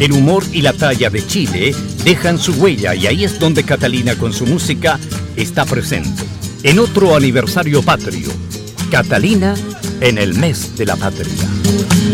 El humor y la talla de Chile dejan su huella y ahí es donde Catalina con su música está presente. En otro aniversario patrio, Catalina en el mes de la patria.